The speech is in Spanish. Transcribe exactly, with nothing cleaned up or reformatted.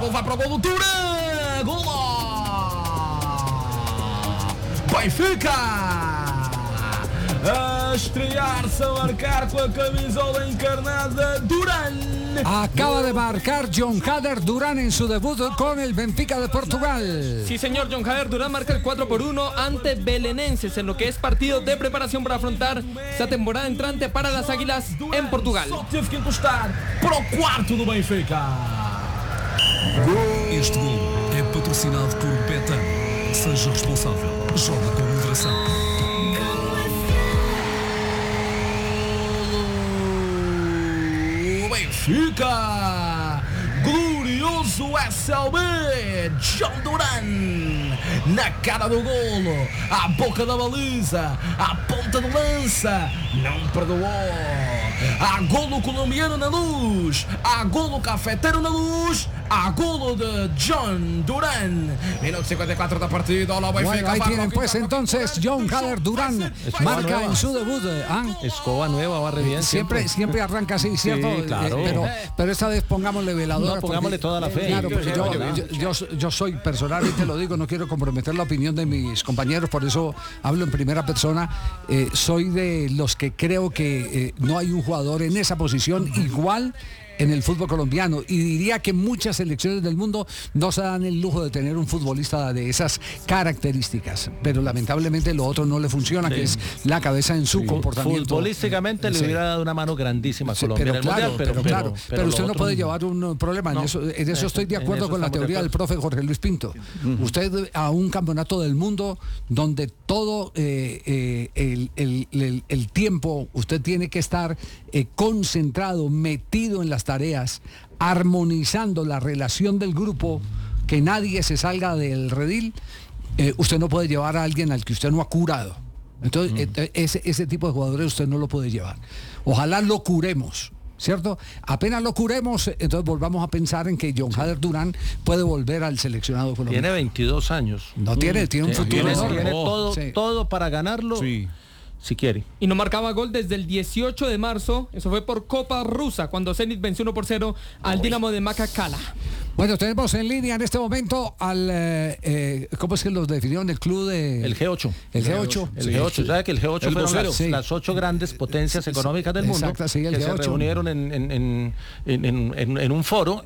bola vai para o gol do Turan. Golo! Benfica! A estrear-se a marcar com a camisola encarnada Durán. Acaba de marcar John Hader Durán en su debut con el Benfica de Portugal. Sí, señor, John Hader Durán marca el cuatro por uno ante Belenenses en lo que es partido de preparación para afrontar esta temporada entrante para las Águilas en Portugal. Só teve que encostar para o quarto do Benfica. Este gol é patrocinado por Betano. Seja responsável. Joga com moderação. Benfica, glorioso S L B, John Duran, na cara do golo, à boca da baliza, à ponta de lança, não perdoou. Há golo colombiano na luz, há golo cafeteiro na luz, há golo de John Duran. Minuto cincuenta y cuatro da partida. Hola, Benfica. Bueno, ahí tienen pues entonces John Hader Durán marca nueva en su debut. ¿Ah? Escoba nueva, barre bien. Siempre, siempre, siempre arranca así, ¿cierto? Sí, claro. Eh, pero, pero esta vez pongámosle veladora. No, pongámosle toda la fe. Claro, porque yo, yo, yo, yo soy, personalmente lo digo, no quiero comprometer la opinión de mis compañeros, por eso hablo en primera persona. Eh, soy de los que creo que eh, no hay un jugador en esa posición igual en el fútbol colombiano, y diría que muchas selecciones del mundo no se dan el lujo de tener un futbolista de esas características, pero lamentablemente lo otro no le funciona, sí, que es la cabeza en su sí, comportamiento. Futbolísticamente sí, le hubiera dado una mano grandísima a sí, Colombia pero, en el claro, mundial, pero, pero, pero, claro, pero, pero usted no otro, puede llevar un problema, no, en eso, en eso estoy de acuerdo con la teoría del profe Jorge Luis Pinto. Uh-huh. Usted a un campeonato del mundo donde todo eh, eh, el, el, el, el tiempo usted tiene que estar eh, concentrado, metido en las tareas, armonizando la relación del grupo, que nadie se salga del redil. Eh, usted no puede llevar a alguien al que usted no ha curado. Entonces, mm. eh, ese, ese tipo de jugadores usted no lo puede llevar. Ojalá lo curemos, ¿cierto? Apenas lo curemos, entonces volvamos a pensar en que John sí. Hader Durán puede volver al seleccionado colombiano. Tiene veintidós años. No mm. tiene, tiene un sí, futuro. Tiene, tiene todo, sí. todo para ganarlo. Sí. Si quiere. Y no marcaba gol desde el dieciocho de marzo. Eso fue por Copa Rusa, cuando Zenit venció uno por cero al Dinamo de Macacala. Bueno, tenemos en línea en este momento al eh, eh, ¿cómo es que los definieron el club de el G ocho? El G ocho. El G ocho, ¿sabe que el G ocho el fueron las, sí. las ocho grandes potencias económicas del mundo? Exacto, sí, el que G ocho. se reunieron en, en, en, en, en, en un foro